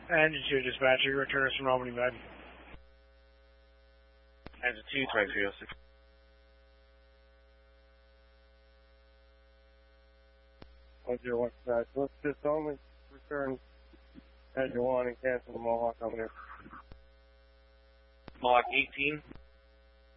Engine 2 dispatcher, return us from Albany Med. Engine 2, 2306. Let's just only return Engine 1 and cancel the Mohawk on there. Mohawk 18.